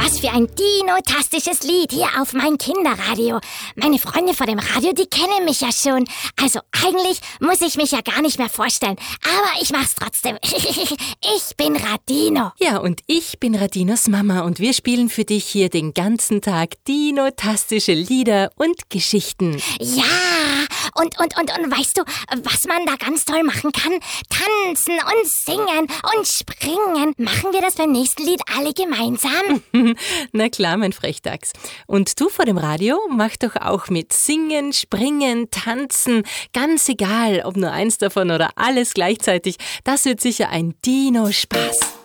Was für ein dinotastisches Lied hier auf mein Kinderradio. Meine Freunde vor dem Radio, die kennen mich ja schon. Also eigentlich muss ich mich ja gar nicht mehr vorstellen. Aber ich mach's trotzdem. Ich bin Radino. Ja, und ich bin Radinos Mama und wir spielen für dich hier den ganzen Tag dinotastische Lieder und Geschichten. Ja, und weißt du, was man da ganz toll machen kann? Tanzen und singen und springen. Machen wir das beim nächsten Lied alle gemeinsam? Na klar, mein Frechdachs. Und du vor dem Radio, mach doch auch mit. Singen, springen, tanzen. Ganz egal, ob nur eins davon oder alles gleichzeitig. Das wird sicher ein Dino-Spaß.